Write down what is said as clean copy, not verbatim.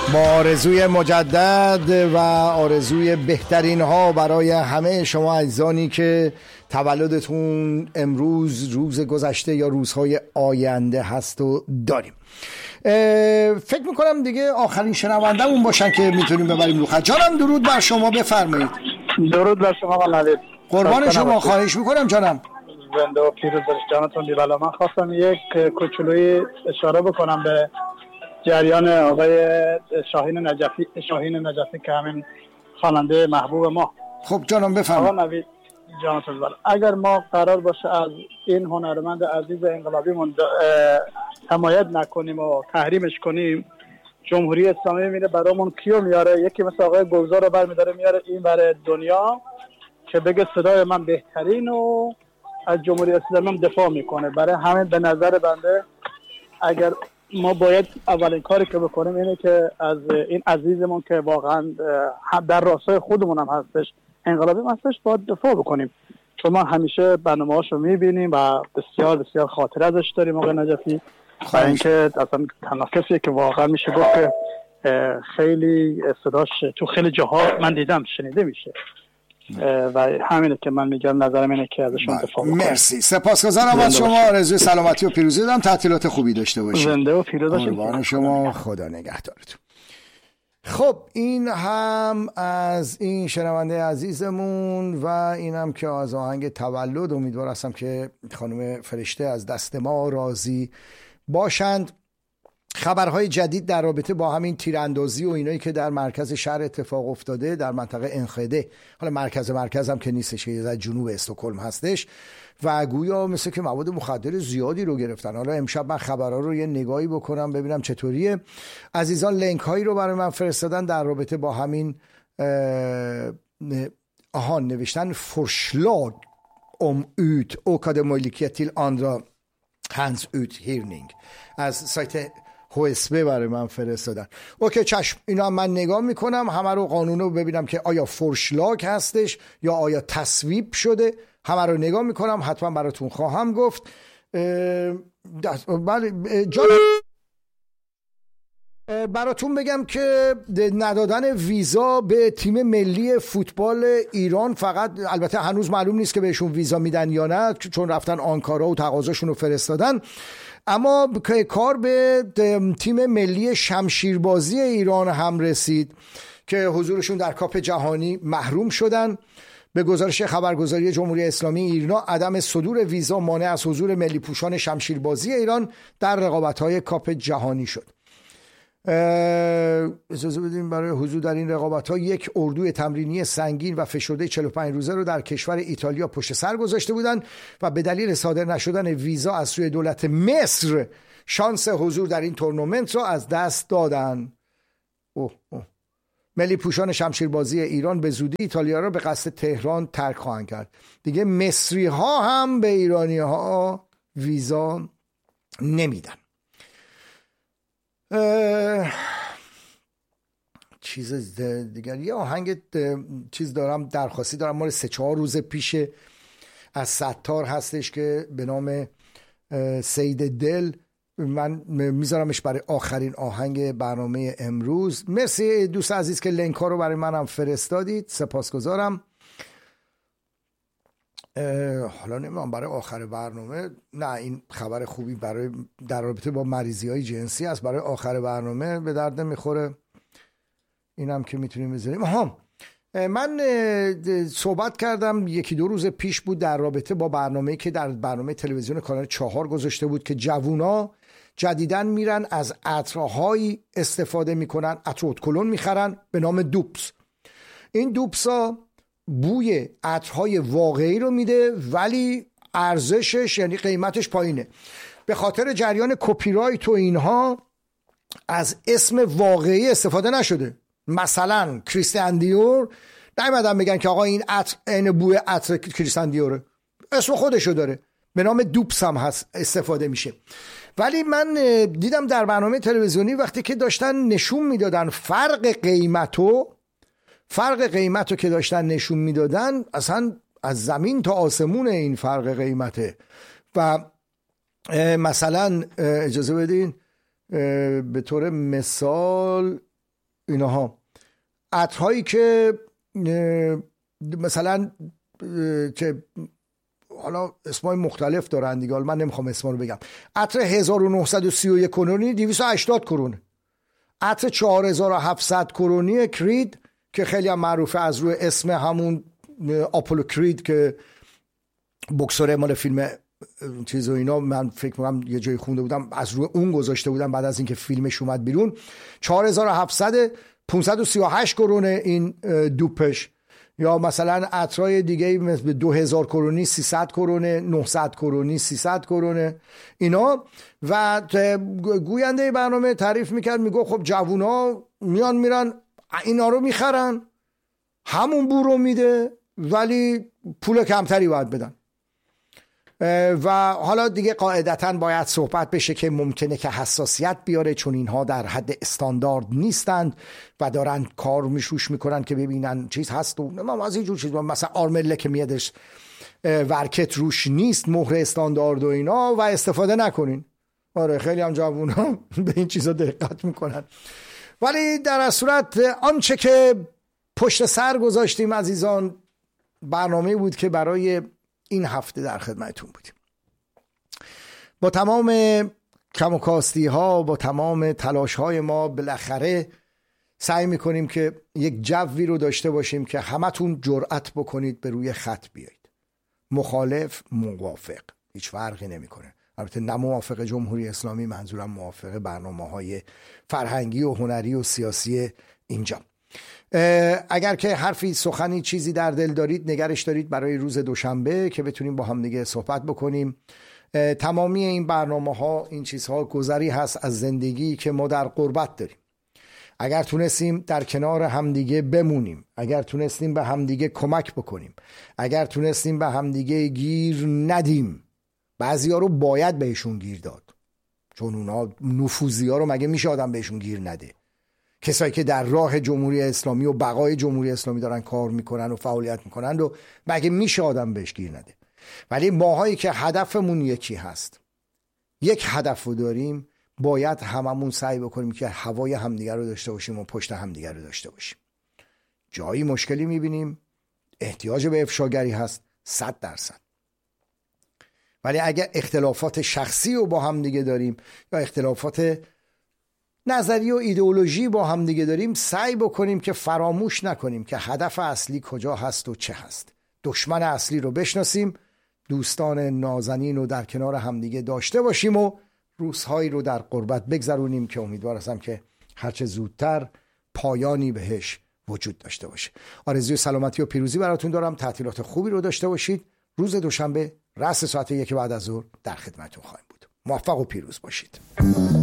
با آرزوی مجدد و آرزوی بهترین ها برای همه شما عزیزانی که تولدتون امروز، روز گذشته یا روزهای آینده هست و داریم. فکر میکنم دیگه آخرین شنوندمون باشن که میتونیم ببریم رو خط. جانم درود بر شما، بفرمایید. درود بر شما نوید. قربان شما، خواهش میکنم جانم. زنده و پیروز باش جانتون بی‌بلا. من خواستم یک کوچولوی اشاره بکنم به جریان آقای شاهین نجفی که همین خواننده محبوب ما. خب جانم بفرمایید. آقا نوید جانتون بی‌بلا، اگر ما قرار باشه از این هنرمند عزیز انقلابیمون حمایت نکنیم و تحریمش کنیم، جمهوری اسلامی میره برامون کیو میاره؟ یکی مثل آقای گلزار رو برمیداره میاره این ور دنیا که بگه صدای من بهترین و از جمهوری اسلامی دفاع میکنه. برای همین به نظر بنده اگر ما باید اولین کاری که بکنیم اینه که از این عزیزمون که واقعا در راستای خودمون هم هستش، انقلابی هستش، باید دفاع بکنیم. چون ما همیشه برنامه‌هاشو میبینیم و بسیار بسیار خاطره ازش داریم آقای نجفی. و اینکه اصلا تنها کسیه که واقعا میشه گفت که خیلی صداش تو خیلی جاها من دیدم شنیده میشه و همینه که من میگم، نظرم اینه که ازشون دفاع بکنیم. مرسی، سپاسگزارم از شما. آرزوی سلامتی و پیروزی دارم، تعطیلات خوبی داشته باشید. زنده و پیروز باشید. قربان شما، خدا نگهدارتون. خب این هم از این شنونده عزیزمون و اینم که از آهنگ تولد. امیدوار هستم که خانم فرشته از دست ما راضی باشند. خبرهای جدید در رابطه با همین تیراندازی و اینایی که در مرکز شهر اتفاق افتاده در منطقه انخده، حالا مرکز هم که نیستش، که در جنوب استکهلم هستش و گویا مثل که مواد مخدر زیادی رو گرفتن. حالا امشب من خبرها رو یه نگاهی بکنم ببینم چطوریه. عزیزان لینک هایی رو برای من فرستادن در رابطه با همین نوشتن forslag om ut ökade möjligheter till andra handsuthyrning از سایت HSB برای من فرستادن. اوکی چشم، اینا من نگاه میکنم، همه رو قانون رو ببینم که آیا فرشلاگ هستش یا آیا تصویب شده، همه رو نگاه میکنم، حتما براتون خواهم گفت. براتون بگم که ندادن ویزا به تیم ملی فوتبال ایران، فقط البته هنوز معلوم نیست که بهشون ویزا میدن یا نه، چون رفتن آنکارا و تقاضاشون رو فرستادن، اما کار به تیم ملی شمشیربازی ایران هم رسید که حضورشون در کاپ جهانی محروم شدن. به گزارش خبرگزاری جمهوری اسلامی ایرنا، عدم صدور ویزا مانع از حضور ملی پوشان شمشیربازی ایران در رقابت‌های کاپ جهانی شد. اجازه بدیم برای حضور در این رقابت‌ها یک اردوی تمرینی سنگین و فشرده 45 روزه رو در کشور ایتالیا پشت سر گذاشته بودند و به دلیل صادر نشدن ویزا از سوی دولت مصر شانس حضور در این تورنمنت رو از دست دادن. ملی پوشان شمشیربازی ایران به زودی ایتالیا را به قصد تهران ترک خواهند کرد. دیگه مصری ها هم به ایرانی ها ویزا نمیدن. چیز دیگر، یه آهنگ چیز دارم، درخواستی دارم، مال 3-4 روز پیش از ستار هستش که به نام سید دل. من میذارمش برای آخرین آهنگ برنامه امروز. مرسی دوست عزیز که لینک ها رو برای منم فرستادید، سپاسگزارم. حالا نمیدونم برای آخر برنامه، نه این خبر خوبی برای در رابطه با مریضی های جنسی است، برای آخر برنامه به درد نمیخوره، اینم که میتونیم بذاریم. من صحبت کردم 1-2 روز پیش بود در رابطه با برنامه‌ای که در برنامه تلویزیون کانال 4 گذاشته بود که جوونا جدیدن میرن از عطرهایی استفاده میکنن، عطر ادکلون میخرن به نام دوپس. این دوپسا بوی عطرهای واقعی رو میده ولی ارزشش یعنی قیمتش پایینه. به خاطر جریان کپی رایت و اینها از اسم واقعی استفاده نشده. مثلا کریستیان دیور نمیدن بگن که آقا این عطر این بوی عطر کریستیان دیوره، اسم خودشو داره، به نام دوپس هم هست استفاده میشه. ولی من دیدم در برنامه تلویزیونی وقتی که داشتن نشون میدادن فرق قیمتو که داشتن نشون میدادن، اصلا از زمین تا آسمون این فرق قیمته. و مثلا اجازه بدین به طور مثال اینها، عطرهایی که مثلا که حالا اسمای مختلف دارن دیگه، من نمیخوام اسما رو بگم. عطر 1931 کرونی 280 کرونه. عطر 4700 کرونی کرید که خیلی هم معروفه از روی اسم همون آپولو کرید که بوکسور مال فیلم چیز و اینا، من فکر می‌کنم یه جایی خونده بودم از روی اون گذاشته بودم بعد از اینکه فیلمش اومد بیرون. 4700 538 کرونه این دوپش. یا مثلا عطرای دیگه مثل 2000 کرونی 300 کرونه، 900 کرونی 300 کرونه اینا. و گوینده برنامه تعریف میکرد، میگو خب جوونا میان میرن اینا رو میخرن، همون بو رو میده ولی پول کمتری باید بدن. و حالا دیگه قاعدتاً باید صحبت بشه که ممکنه که حساسیت بیاره چون اینها در حد استاندارد نیستند و دارن کار میشوش میکنن که ببینن چیز هست و ما از اینجور چیز، مثلا آرمله که میادش ورکت روش نیست، مهر استاندارد و اینا، و استفاده نکنین. آره خیلی هم جوونا به این چیزا دقت میکنن. ولی در صورت آنچه که پشت سر گذاشتیم عزیزان برنامه بود که برای این هفته در خدمتتون بودیم. با تمام کم و کاستی ها، با تمام تلاش های ما، بالاخره سعی میکنیم که یک جوی رو داشته باشیم که همتون جرأت بکنید به روی خط بیایید. مخالف، موافق، هیچ فرقی نمیکنه. البته نه موافق جمهوری اسلامی، منظورم موافق برنامه‌های فرهنگی و هنری و سیاسی اینجا. اگر که حرفی، سخنی، چیزی در دل دارید نگرش دارید برای روز دوشنبه که بتونیم با هم دیگه صحبت بکنیم. تمامی این برنامه‌ها، این چیزها گذری هست از زندگی که ما در غربت داریم. اگر تونستیم در کنار همدیگه بمونیم، اگر تونستیم به همدیگه کمک بکنیم، اگر تونستیم به همدیگه گیر ندیم، بعضی ها رو باید بهشون گیر داد چون اونا نفوذی ها رو مگه میشه آدم بهشون گیر نده؟ کسایی که در راه جمهوری اسلامی و بقای جمهوری اسلامی دارن کار میکنن و فعالیت میکنن و مگه میشه آدم بهش گیر نده؟ ولی ماهایی که هدفمون یکی هست، یک هدف رو داریم، باید هممون سعی بکنیم که هوای همدیگر رو داشته باشیم و پشت همدیگر رو داشته باشیم. جایی مشکلی میبینیم، احتیاج به افشاگری هست، 100%. ولی اگر اختلافات شخصی رو با هم دیگه داریم یا اختلافات نظری و ایدئولوژی با هم دیگه داریم، سعی بکنیم که فراموش نکنیم که هدف اصلی کجا هست و چه هست. دشمن اصلی رو بشناسیم، دوستان نازنین رو در کنار هم دیگه داشته باشیم و روزهایی رو در غربت بگذرونیم که امیدوار هستم که هرچه زودتر پایانی بهش وجود داشته باشه. آرزوی سلامتی و پیروزی براتون دارم. تعطیلات خوبی رو داشته باشید. روز دوشنبه رأس ساعت 1 بعد از ظهر در خدمتتون خواهیم بود. موفق و پیروز باشید.